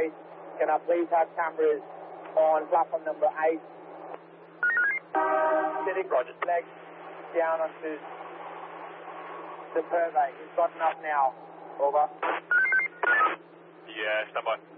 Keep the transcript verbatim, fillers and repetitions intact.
Army. Can I please have cameras on platform number eight? Sitting Roger. legs down onto the purvey. He's gotten up now. Over. Yeah, stand by.